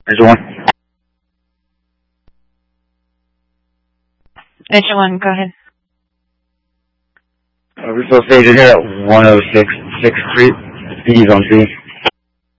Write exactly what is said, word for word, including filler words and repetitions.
Engine one. Engine one, go ahead. Uh, refill station here at one oh six sixth Street, Ease on two.